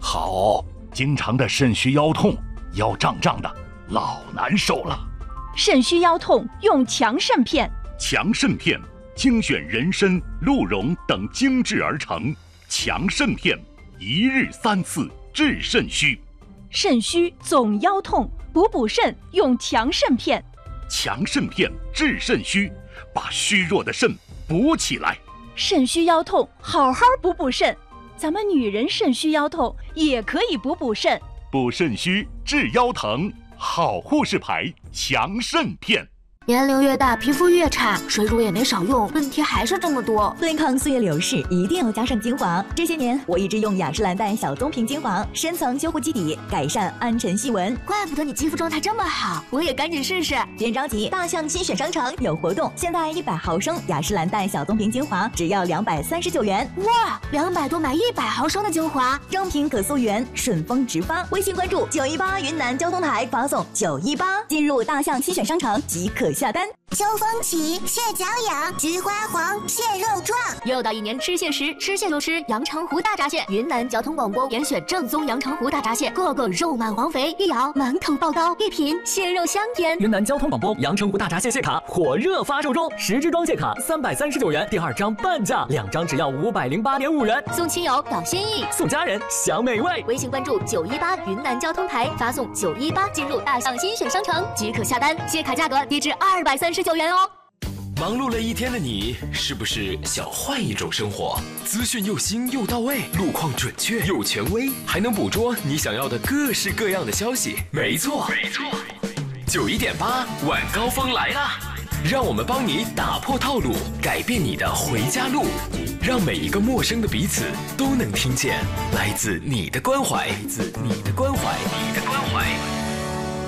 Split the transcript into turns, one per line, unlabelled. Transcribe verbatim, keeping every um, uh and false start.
好，经常的肾虚腰痛，腰胀胀的，老难受了。
肾虚腰痛用强肾片。
强肾片精选人参、鹿茸等精制而成，强肾片一日三次治肾虚。
肾虚总腰痛，补补肾用强肾片。
强肾片治肾虚，把虚弱的肾补起来。
肾虚腰痛，好好补补肾。咱们女人肾虚腰痛也可以补补肾。
补肾虚治腰疼，好护士牌强肾片。
年龄越大，皮肤越差，水乳也没少用，问题还是这么多。
对抗岁月流逝，一定要加上精华。这些年，我一直用雅诗兰黛小棕瓶精华，深层修护基底，改善暗沉细纹。
怪不得你肌肤状态这么好，我也赶紧试试。
别着急，大象精选商城有活动，现在一百毫升雅诗兰黛小棕瓶精华只要两百三十九元。
哇，两百多买一百毫升的精华，
正品可溯源，顺丰直发。微信关注九一八云南交通台，发送九一八，进入大象精选商城即可下单。
秋风起，蟹脚痒，菊花黄，蟹肉壮。
又到一年吃蟹时，吃蟹就吃阳澄湖大闸蟹。云南交通广播严选正宗阳澄湖大闸蟹，个个肉满黄肥，一咬满口爆刀，一品蟹肉香甜。
云南交通广播阳澄湖大闸蟹蟹卡火热发售中，十支装蟹卡三百三十九元，第二张半价，两张只要五百零八点五元。
送亲友表心意，
送家人享美味。
微信关注九一八云南交通台，发送九一八进入大象精选商城即可下单，蟹卡价格低至二百三十九元哦。
忙碌了一天的你，是不是想换一种生活？资讯又新又到位，路况准确又权威，还能捕捉你想要的各式各样的消息。没错，没错，九一点八晚高峰来啦！让我们帮你打破套路，改变你的回家路，让每一个陌生的彼此都能听见来自你的关怀，来自你的关怀。